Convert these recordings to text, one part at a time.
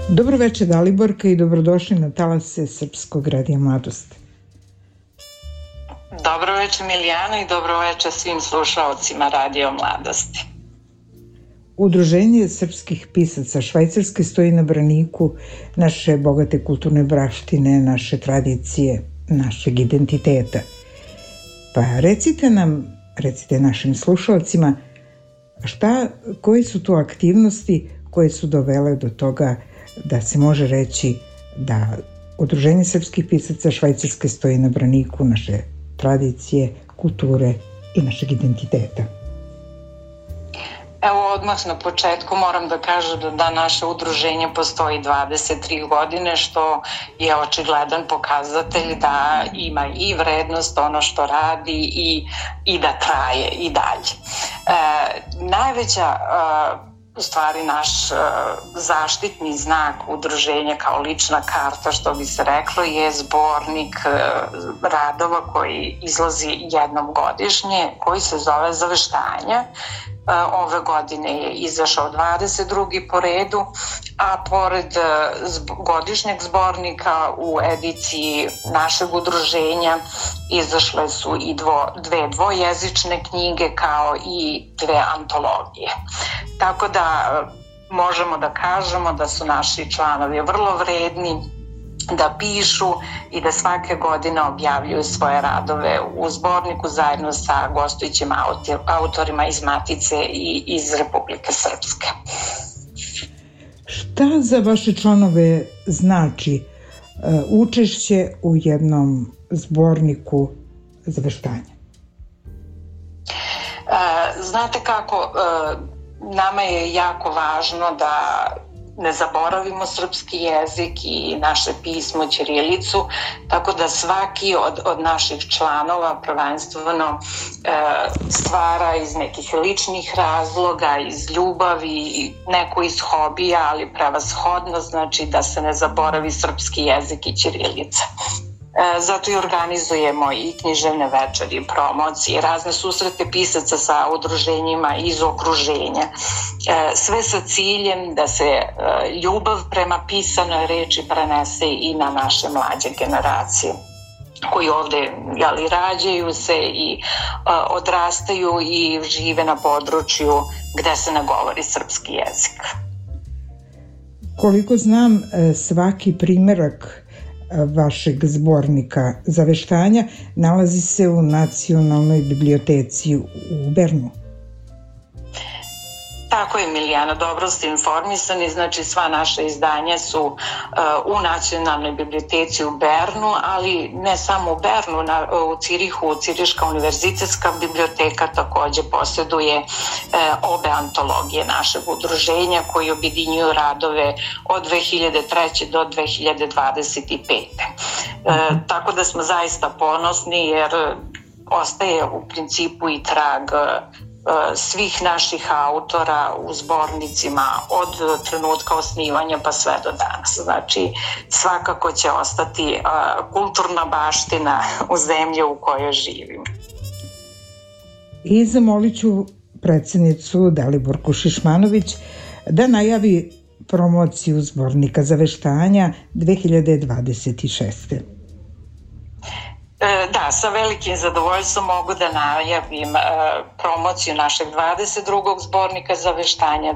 Dobroveče Daliborka i dobrodošli na talase Srpskog radija Mladost. Dobroveče Milijana i dobroveče svim slušaocima Radio Mladosti. Udruženje srpskih pisaca Švajcarske stoji na braniku naše bogate kulturne baštine, naše tradicije, našeg identiteta. Pa recite našim slušalcima koje su to aktivnosti koje su dovele do toga da se može reći da Udruženje srpskih pisaca Švajcarske stoji na braniku naše tradicije, kulture i našeg identiteta. Evo odmah na početku moram da kažem da naše udruženje postoji 23 godine, što je očigledan pokazatelj da ima i vrednost ono što radi i da traje i dalje. Najveća u stvari naš zaštitni znak udruženja kao lična karta, što bi se reklo, je zbornik radova koji izlazi jednom godišnje, koji se zove Zaveštanja. Ove godine je izašao 22. po redu, a pored godišnjeg zbornika u ediciji našeg udruženja izašle su i dve dvojezične knjige kao i dve antologije. Tako da možemo da kažemo da su naši članovi vrlo vredni, da pišu i da svake godine objavljuju svoje radove u zborniku zajedno sa gostujućim autorima iz Matice i iz Republike Srpske. Šta za vaše članove znači učešće u jednom zborniku Zaveštanja? Znate kako, nama je jako važno da ne zaboravimo srpski jezik i naše pismo, ćirilicu, tako da svaki od naših članova prvenstveno stvara iz nekih ličnih razloga, iz ljubavi, neko iz hobija, ali prevashodno znači da se ne zaboravi srpski jezik i ćirilica. Zato i organizujemo i književne večeri, promocije, razne susrete pisaca sa udruženjima iz okruženja. Sve sa ciljem da se ljubav prema pisanoj reči prenese i na naše mlađe generacije koji ovde rađaju se i odrastaju i žive na području gde se ne govori srpski jezik. Koliko znam, svaki primerak vašeg zbornika Zaveštanja nalazi se u Nacionalnoj biblioteci u Bernu. Tako je, Milijana, dobro ste informisani, znači sva naša izdanja su u Nacionalnoj biblioteci u Bernu, ali ne samo u Bernu, u Cirihu, Ciriška univerzitetska biblioteka takođe posjeduje obe antologije našeg udruženja koji objedinjuju radove od 2003. do 2025. Tako da smo zaista ponosni jer ostaje u principu i trag svih naših autora u zbornicima od trenutka osnivanja pa sve do danas. Znači, svakako će ostati kulturna baština u zemlji u kojoj živimo. I zamolit ću predsednicu Daliborku Šišmanović da najavi promociju zbornika Zaveštanja 2026. Da, sa velikim zadovoljstvom mogu da najavim promociju našeg 22. zbornika Zaveštanja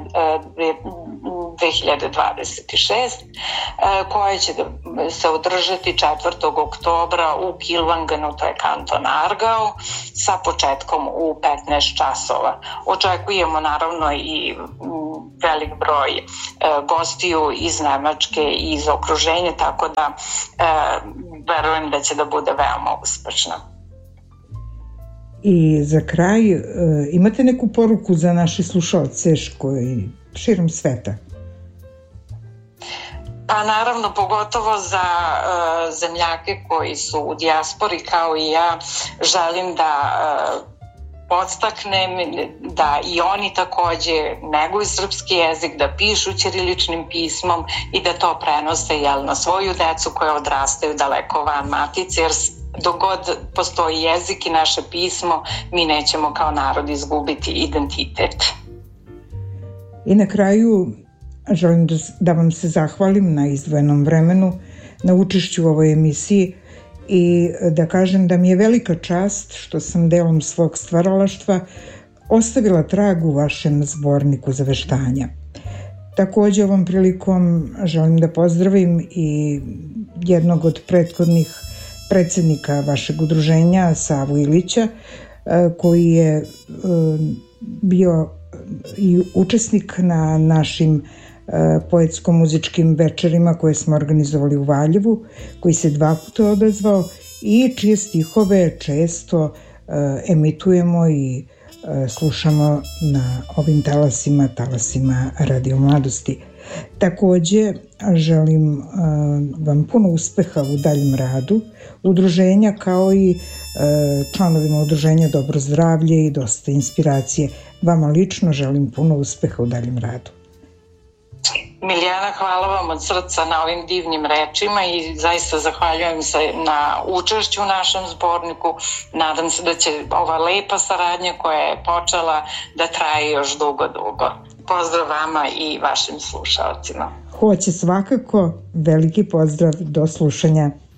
2026, koja će se održati 4. oktobra u Kilvangenu, to je kanton Aargau, sa početkom u 15 časova. Očekujemo naravno i velik broj gostiju iz Nemačke i iz okruženja, tako da verujem da će da bude veoma uspešna. I za kraj, imate neku poruku za naše slušalce koji širom sveta? Pa naravno, pogotovo za zemljake koji su u dijaspori kao i ja, želim da podstaknem da i oni takođe neguju srpski jezik, da pišu ćiriličnim pismom i da to prenose na svoju decu koja odrastaju daleko van Matice, jer dok god postoji jezik i naše pismo, mi nećemo kao narod izgubiti identitet. I na kraju, želim da vam se zahvalim na izdvojenom vremenu, na učešću u ovoj emisiji i da kažem da mi je velika čast što sam delom svog stvaralaštva ostavila trag u vašem zborniku zaveštanja. Takođe ovom prilikom želim da pozdravim i jednog od prethodnih predsednika vašeg udruženja, Savu Ilića, koji je bio i učesnik na našim poetsko-muzičkim večerima koje smo organizovali u Valjevu, koji se 2 puta odazvao i čije stihove često emitujemo i slušamo na ovim talasima Radio Mladosti. Takođe, želim vam puno uspeha u daljem radu udruženja, kao i članovima udruženja Dobro zdravlje i dosta inspiracije. Vama lično želim puno uspeha u daljem radu. Milijana, hvala vam od srca na ovim divnim rečima i zaista zahvaljujem se na učešću u našem zborniku. Nadam se da će ova lepa saradnja koja je počela da traje još dugo. Pozdrav vama i vašim slušalcima. Hoće svakako, veliki pozdrav, do slušanja.